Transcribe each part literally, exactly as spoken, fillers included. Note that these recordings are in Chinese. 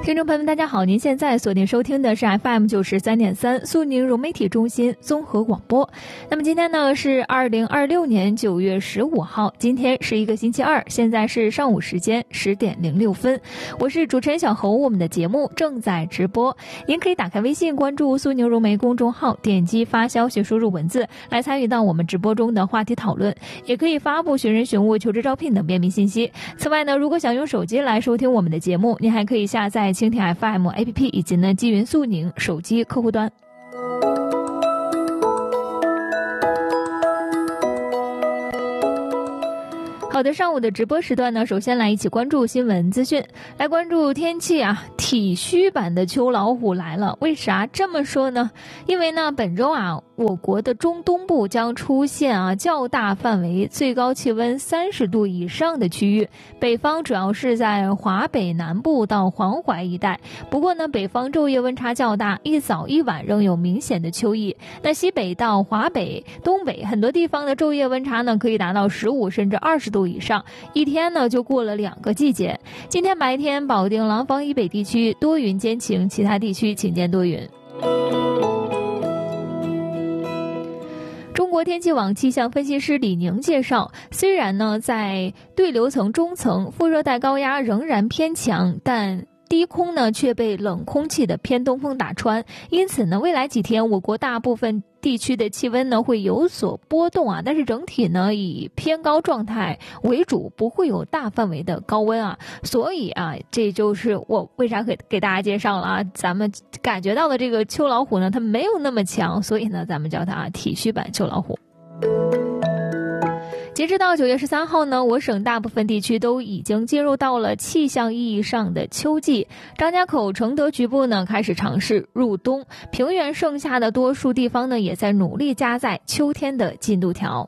听众朋友们大家好，您现在锁定收听的是 F M 九十三点三苏宁融媒体中心综合广播。那么今天呢是二零二六年九月十五号，今天是一个星期二，现在是上午时间十点零六分，我是主持人小侯，我们的节目正在直播，您可以打开微信关注苏宁融媒公众号，点击发消息输入文字来参与到我们直播中的话题讨论，也可以发布寻人寻物、求职招聘等便民信息。此外呢，如果想用手机来收听我们的节目，您还可以下载蜻蜓 F M A P P 以及呢基云苏宁手机客户端。好的，上午的直播时段呢，首先来一起关注新闻资讯，来关注天气啊，体虚版的秋老虎来了。为啥这么说呢？因为呢，本周啊，我国的中东部将出现啊较大范围最高气温三十度以上的区域，北方主要是在华北南部到黄淮一带。不过呢，北方昼夜温差较大，一早一晚仍有明显的秋意。那西北到华北、东北很多地方的昼夜温差呢，可以达到十五甚至二十度以上，一天呢就过了两个季节。今天白天，保定、廊坊以北地区多云间晴，其他地区晴间多云。中国天气网气象分析师李宁介绍，虽然呢在对流层中层副热带高压仍然偏强，但低空呢却被冷空气的偏东风打穿，因此呢未来几天我国大部分地区的气温呢会有所波动啊，但是整体呢以偏高状态为主，不会有大范围的高温啊。所以啊，这就是我为啥给给大家介绍了啊，咱们感觉到的这个秋老虎呢，它没有那么强，所以呢咱们叫它体虚版秋老虎。截止到九月十三号呢，我省大部分地区都已经进入到了气象意义上的秋季。张家口、承德局部呢开始尝试入冬，平原剩下的多数地方呢也在努力加载秋天的进度条。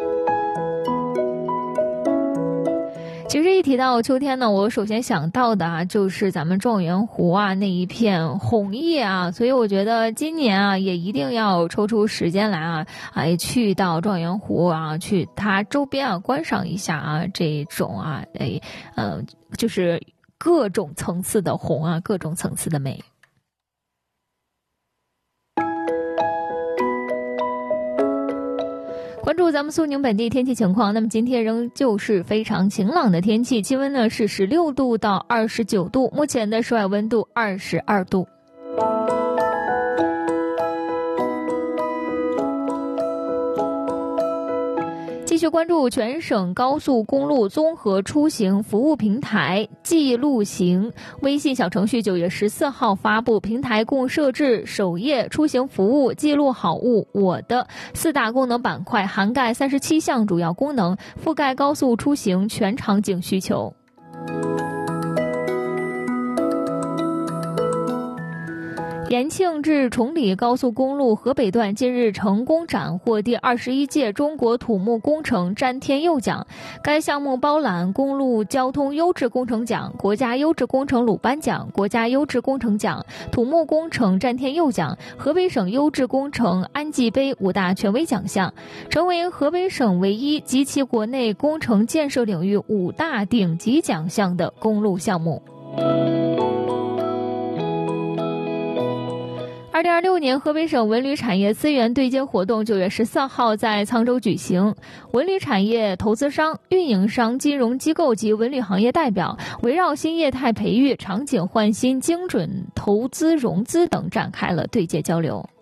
其实一提到秋天呢，我首先想到的啊，就是咱们状元湖啊那一片红叶啊，所以我觉得今年啊也一定要抽出时间来啊，哎去到状元湖啊，去它周边啊观赏一下啊这种啊，哎呃就是各种层次的红啊，各种层次的美。关注咱们苏宁本地天气情况，那么今天仍旧是非常晴朗的天气，气温呢是十六度到二十九度，目前的室外温度二十二度。继续关注全省高速公路综合出行服务平台记录行微信小程序九月十四号发布，平台共设置首页出行服务、记录好物、我的四大功能板块，涵盖三十七项主要功能，覆盖高速出行全场景需求。延庆至崇礼高速公路河北段近日成功斩获第二十一届中国土木工程詹天佑奖，该项目包揽公路交通优质工程奖、国家优质工程鲁班奖、国家优质工程奖、土木工程詹天佑奖、河北省优质工程安济杯五大权威奖项，成为河北省唯一集齐国内工程建设领域五大顶级奖项的公路项目。二零二六年河北省文旅产业资源对接活动九月十四号在沧州举行，文旅产业投资商、运营商、金融机构及文旅行业代表围绕新业态培育、场景焕新、精准投资融资等展开了对接交流。